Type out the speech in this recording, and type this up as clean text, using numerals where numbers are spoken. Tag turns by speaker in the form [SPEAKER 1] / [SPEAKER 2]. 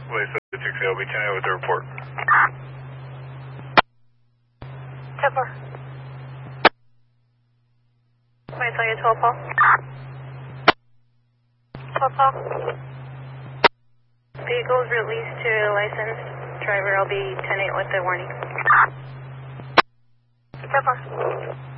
[SPEAKER 1] Lisa 6, I'll be 10 with the report.
[SPEAKER 2] 10-4. Wait till you're 12, Paul. 12, Paul. Vehicles released to licensed driver. I'll be 10-8 with the warning. 10-4.